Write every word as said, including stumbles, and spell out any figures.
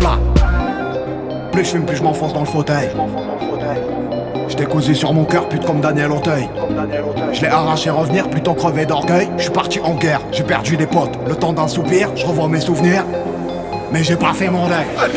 plat. Plus je fume, plus je m'enfonce dans le fauteuil. J't'ai cousu sur mon cœur, pute comme Daniel Auteuil. Je l'ai arraché revenir, plutôt crevé d'orgueil. Je suis parti en guerre, j'ai perdu des potes. Le temps d'un soupir, je revois mes souvenirs, mais j'ai pas fait mon deuil.